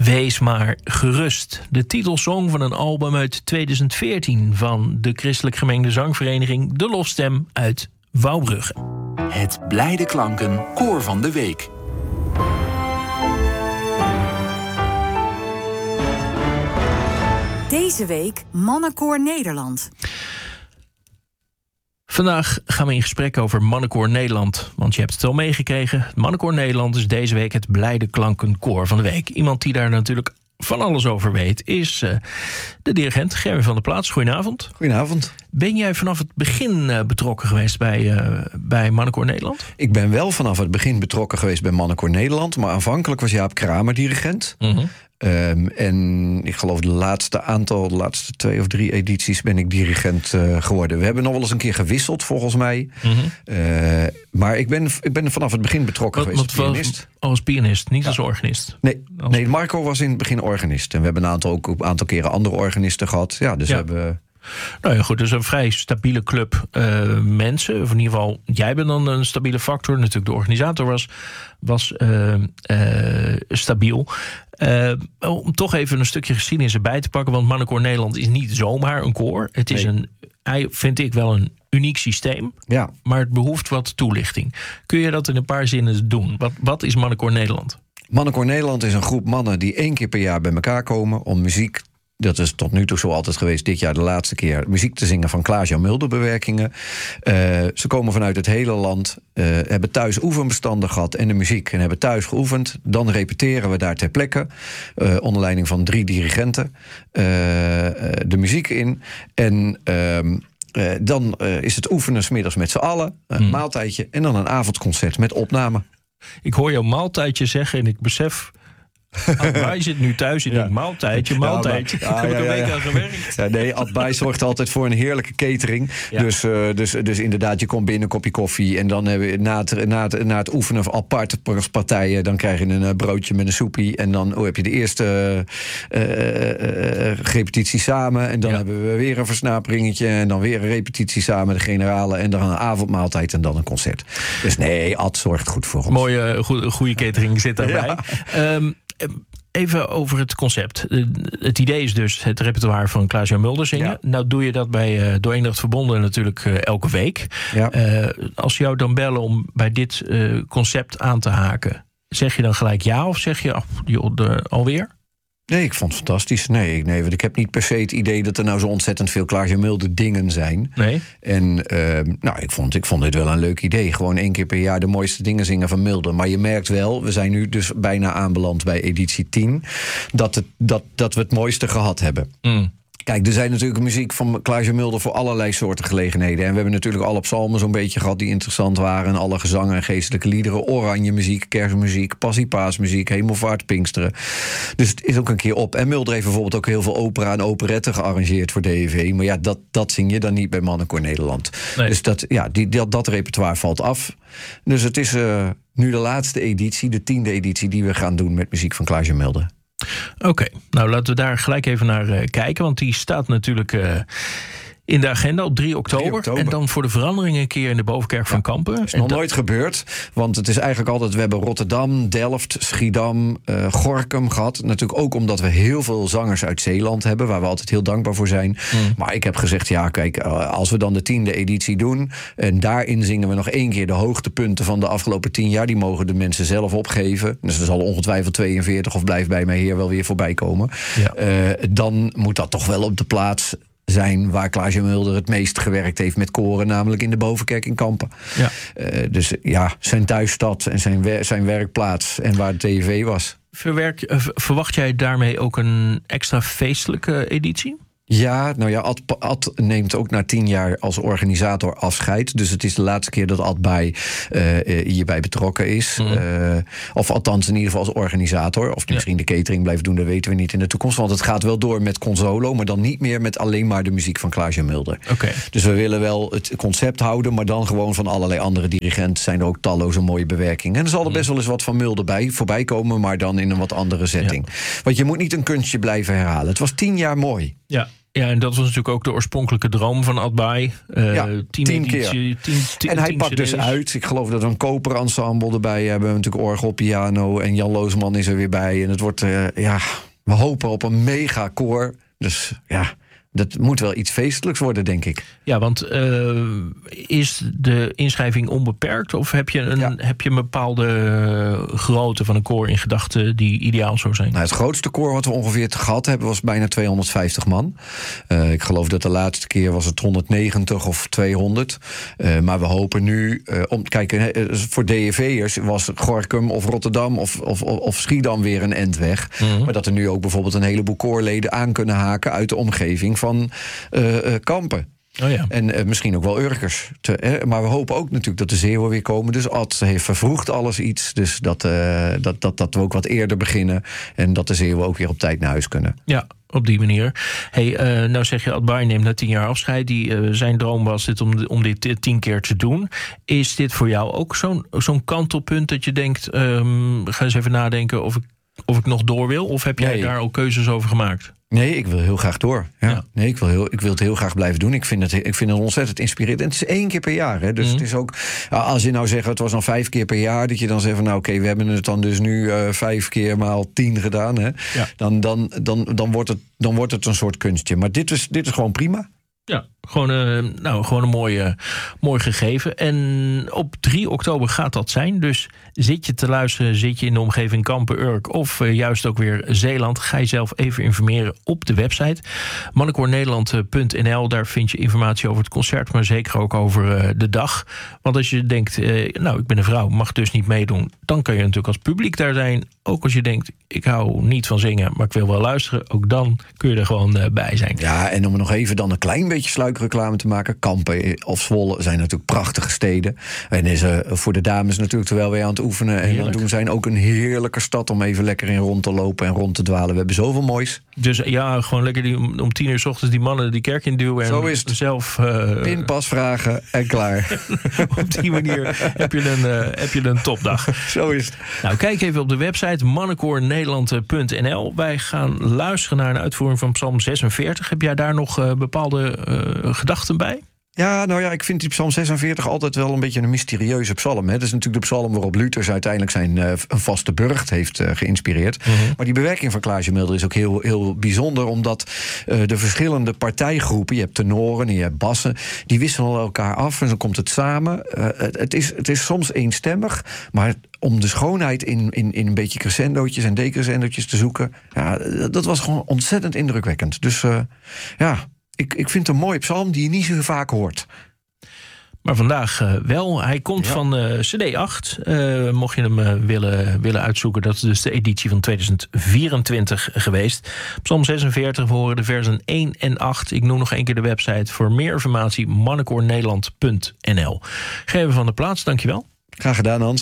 Wees maar gerust. De titelsong van een album uit 2014 van de christelijk gemengde zangvereniging De Lofstem uit Wouwbrugge. Het Blijde Klanken Koor van de Week. Deze week Mannenkoor Nederland. Vandaag gaan we in gesprek over Mannenkoor Nederland. Want je hebt het al meegekregen. Mannenkoor Nederland is deze week het Blijde Klankenkoor van de Week. Iemand die daar natuurlijk van alles over weet is de dirigent Gerwin van der Plaats. Goedenavond. Goedenavond. Ben jij vanaf het begin betrokken geweest bij Mannenkoor Nederland? Ik ben wel vanaf het begin betrokken geweest bij Mannenkoor Nederland. Maar aanvankelijk was Jaap Kramer dirigent. Mm-hmm. En ik geloof de laatste 2 of 3 edities ben ik dirigent geworden. We hebben nog wel eens een keer gewisseld, volgens mij. Mm-hmm. Maar ik ben vanaf het begin betrokken geweest als pianist. Als pianist, niet als organist? Nee, Marco was in het begin organist. En we hebben een aantal keren andere organisten gehad. Ja, dus we hebben... Nou ja, goed, dus een vrij stabiele club mensen. Of in ieder geval, jij bent dan een stabiele factor. Natuurlijk, de organisator was stabiel. Om toch even een stukje geschiedenis erbij te pakken. Want Mannenkoor Nederland is niet zomaar een koor. Het is vind ik wel een uniek systeem. Ja. Maar het behoeft wat toelichting. Kun je dat in een paar zinnen doen? Wat is Mannenkoor Nederland? Mannenkoor Nederland is een groep mannen die 1 keer per jaar bij elkaar komen om muziek. Dat is tot nu toe zo altijd geweest. Dit jaar de laatste keer muziek te zingen van Klaas-Jan Mulder bewerkingen. Ze komen vanuit het hele land. Hebben thuis oefenbestanden gehad en de muziek. En hebben thuis geoefend. Dan repeteren we daar ter plekke. Onder leiding van 3 dirigenten. De muziek in. En... dan is het oefenen 's middags met z'n allen. Een maaltijdje en dan een avondconcert met opname. Ik hoor jouw maaltijdje zeggen en ik besef... Adbay zit nu thuis en denkt maaltijdje. Heb ik een week aan gewerkt. Ja, nee, Adbay zorgt altijd voor een heerlijke catering. Ja. Dus inderdaad, je komt binnen, een kopje koffie. En dan na het oefenen van aparte partijen... dan krijg je een broodje met een soepie. En dan heb je de eerste repetitie samen. En dan hebben we weer een versnaperingetje. En dan weer een repetitie samen, de generalen. En dan een avondmaaltijd en dan een concert. Dus nee, Ad zorgt goed voor ons. Mooie, goede catering zit daarbij. Ja. Even over het concept. Het idee is dus het repertoire van Klaas-Jan Mulder zingen. Ja. Nou doe je dat bij Door Eendracht Verbonden natuurlijk elke week. Ja. Als ze jou dan bellen om bij dit concept aan te haken... zeg je dan gelijk ja of zeg je alweer? Nee, ik vond het fantastisch. Nee, want ik heb niet per se het idee dat er nou zo ontzettend veel Klaas-Jan Mulder dingen zijn. Nee. En ik vond dit wel een leuk idee. Gewoon 1 keer per jaar de mooiste dingen zingen van Mulder. Maar je merkt wel, we zijn nu dus bijna aanbeland bij editie 10... dat we het mooiste gehad hebben. Kijk, er zijn natuurlijk muziek van Klaas-Jan Mulder voor allerlei soorten gelegenheden. En we hebben natuurlijk alle psalmen zo'n beetje gehad die interessant waren. En alle gezangen en geestelijke liederen. Oranje muziek, kerstmuziek, passiepaasmuziek, hemelvaart, pinksteren. Dus het is ook een keer op. En Mulder heeft bijvoorbeeld ook heel veel opera en operetten gearrangeerd voor DEV. Maar ja, dat zing je dan niet bij Mannenkoor Nederland. Nee. Dus dat repertoire valt af. Dus het is nu de laatste editie, de 10e editie... die we gaan doen met muziek van Klaas-Jan Mulder. Oké, nou laten we daar gelijk even naar kijken. Want die staat natuurlijk in de agenda op 3 oktober. En dan voor de verandering een keer in de Bovenkerk van Kampen. Dat is nog nooit gebeurd. Want het is eigenlijk altijd... we hebben Rotterdam, Delft, Schiedam, Gorinchem gehad. Natuurlijk ook omdat we heel veel zangers uit Zeeland hebben... waar we altijd heel dankbaar voor zijn. Maar ik heb gezegd, ja kijk, als we dan de 10e editie doen... en daarin zingen we nog 1 keer de hoogtepunten van de afgelopen 10 jaar... die mogen de mensen zelf opgeven. Dus er zal ongetwijfeld 42 of Blijf bij mij Heer wel weer voorbij komen. Ja. Dan moet dat toch wel op de plaats... zijn waar Klaas-Jan Mulder het meest gewerkt heeft met koren... namelijk in de Bovenkerk in Kampen. Ja. Dus zijn thuisstad en zijn werkplaats en waar de TV was. Verwacht jij daarmee ook een extra feestelijke editie? Ja, nou ja, Ad neemt ook na 10 jaar als organisator afscheid. Dus het is de laatste keer dat Ad hierbij betrokken is. Of althans in ieder geval als organisator. Of misschien de catering blijft doen, dat weten we niet in de toekomst. Want het gaat wel door met Consolo, maar dan niet meer met alleen maar de muziek van Klaas-Jan Mulder. Okay. Dus we willen wel het concept houden, maar dan gewoon van allerlei andere dirigenten zijn er ook talloze mooie bewerkingen. En er zal er best wel eens wat van Mulder voorbij komen, maar dan in een wat andere setting. Ja. Want je moet niet een kunstje blijven herhalen. Het was 10 jaar mooi. Ja. Ja, en dat was natuurlijk ook de oorspronkelijke droom van Adbai. 10 keer. En hij pakt dus uit. Ik geloof dat we een koperensemble erbij hebben. Natuurlijk orgel, piano en Jan Loosman is er weer bij. En het wordt, we hopen op een megakoor. Dus ja, dat moet wel iets feestelijks worden, denk ik. Ja, want is de inschrijving onbeperkt? Of heb je een bepaalde grootte van een koor in gedachten die ideaal zou zijn? Nou, het grootste koor wat we ongeveer gehad hebben was bijna 250 man. Ik geloof dat de laatste keer was het 190 of 200. Maar we hopen nu, voor DEV'ers was Gorinchem of Rotterdam of Schiedam weer een end weg. Mm-hmm. Maar dat er nu ook bijvoorbeeld een heleboel koorleden aan kunnen haken uit de omgeving van Kampen. Oh ja. En misschien ook wel Urkers. Maar we hopen ook natuurlijk dat de Zeeuwen weer komen. Dus Ad heeft vervroegd alles iets. Dus dat we ook wat eerder beginnen. En dat de Zeeuwen ook weer op tijd naar huis kunnen. Ja, op die manier. Nou zeg je, Adbai neemt na 10 jaar afscheid. Zijn droom was dit om dit 10 keer te doen. Is dit voor jou ook zo'n kantelpunt dat je denkt, ga eens even nadenken of ik nog door wil? Of heb jij daar ook keuzes over gemaakt? Nee, ik wil heel graag door. Ja. Nee, ik wil het heel graag blijven doen. Ik vind het ontzettend inspirerend. En het is 1 keer per jaar. Hè? Dus het is ook, als je nou zegt, het was dan 5 keer per jaar, dat je dan zegt van, nou oké, we hebben het dan dus nu 5 keer maal 10 gedaan. Hè? Ja. Dan wordt het een soort kunstje. Maar dit is gewoon prima. Ja, gewoon een mooi gegeven. En op 3 oktober gaat dat zijn. Dus zit je te luisteren, zit je in de omgeving Kampen-Urk of juist ook weer Zeeland, ga je zelf even informeren op de website mannekoornederland.nl. Daar vind je informatie over het concert, maar zeker ook over de dag. Want als je denkt, ik ben een vrouw, mag dus niet meedoen, dan kan je natuurlijk als publiek daar zijn. Ook als je denkt, ik hou niet van zingen, maar ik wil wel luisteren, ook dan kun je er gewoon bij zijn. Ja, en om nog even dan een klein beetje sluikreclame te maken. Kampen of Zwolle zijn natuurlijk prachtige steden. En is voor de dames natuurlijk terwijl wij aan het oefenen. En dan doen zijn ook een heerlijke stad om even lekker in rond te lopen en rond te dwalen. We hebben zoveel moois. Dus ja, gewoon lekker om 10 uur 's ochtends die mannen die kerk in duwen. En zo is het. Zelf pinpas vragen en klaar. Op die manier heb je een topdag. Zo is het. Nou, kijk even op de website mannekoornederland.nl. Wij gaan luisteren naar een uitvoering van Psalm 46. Heb jij daar nog bepaalde gedachten bij? Ja, nou ja, ik vind die Psalm 46 altijd wel een beetje een mysterieuze psalm. Hè. Dat is natuurlijk de psalm waarop Luthers uiteindelijk zijn een vaste burcht heeft geïnspireerd. Mm-hmm. Maar die bewerking van Klaas-Jan Mulder is ook heel, heel bijzonder, omdat de verschillende partijgroepen, je hebt tenoren en je hebt bassen, die wisselen elkaar af en dan komt het samen. Het is soms eenstemmig, maar om de schoonheid in een beetje crescendootjes en decrescendootjes te zoeken, ja, dat was gewoon ontzettend indrukwekkend. Dus Ik vind het een mooie psalm die je niet zo vaak hoort. Maar vandaag wel. Hij komt van CD 8. Mocht je hem willen uitzoeken. Dat is dus de editie van 2024 geweest. Psalm 46, we horen de versen 1 en 8. Ik noem nog 1 keer de website. Voor meer informatie mannekoornederland.nl. Geven van de plaats, dankjewel. Graag gedaan, Hans.